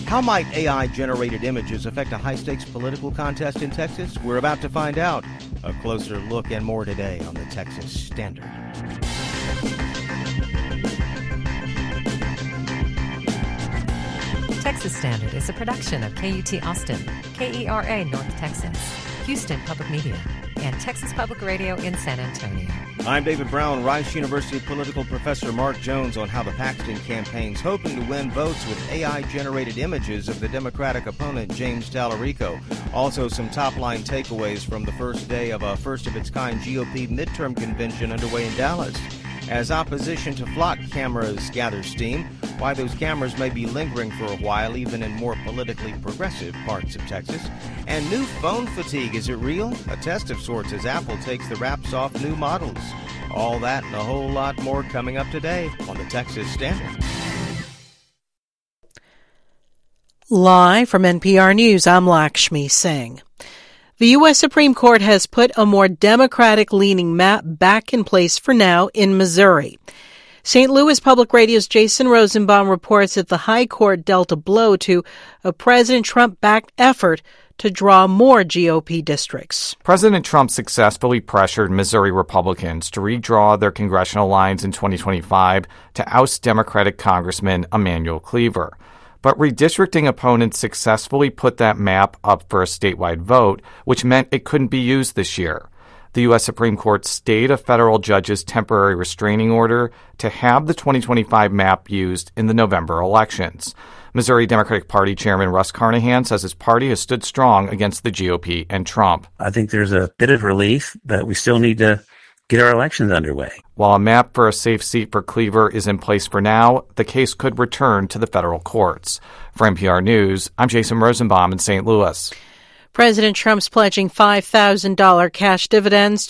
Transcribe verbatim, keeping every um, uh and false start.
How might A I-generated images affect a high-stakes political contest in Texas? We're about to find out. A closer look and more today on the Texas Standard. Texas Standard is a production of K U T Austin, K E R A North Texas, Houston Public Media, and Texas Public Radio in San Antonio. I'm David Brown. Rice University political professor Mark Jones on how the Paxton campaign's hoping to win votes with A I-generated images of the Democratic opponent James Tallarico. Also, some top-line takeaways from the first day of a first-of-its-kind G O P midterm convention underway in Dallas. As opposition to flock cameras gathers steam, why those cameras may be lingering for a while even in more politically progressive parts of Texas. And new phone fatigue, is it real? A test of sorts as Apple takes the wraps off new models. All that and a whole lot more coming up today on the Texas Standard. Live from N P R News, I'm Lakshmi Singh. The U S Supreme Court has put a more Democratic-leaning map back in place for now in Missouri. Saint Louis Public Radio's Jason Rosenbaum reports that the High Court dealt a blow to a President Trump-backed effort to draw more G O P districts. President Trump successfully pressured Missouri Republicans to redraw their congressional lines in twenty twenty-five to oust Democratic Congressman Emanuel Cleaver. But redistricting opponents successfully put that map up for a statewide vote, which meant it couldn't be used this year. The U S Supreme Court stayed a federal judge's temporary restraining order to have the twenty twenty-five map used in the November elections. Missouri Democratic Party Chairman Russ Carnahan says his party has stood strong against the G O P and Trump. I think there's a bit of relief, but we still need to get our elections underway. While a map for a safe seat for Cleaver is in place for now, the case could return to the federal courts. For N P R News, I'm Jason Rosenbaum in Saint Louis. President Trump's pledging five thousand dollars cash dividends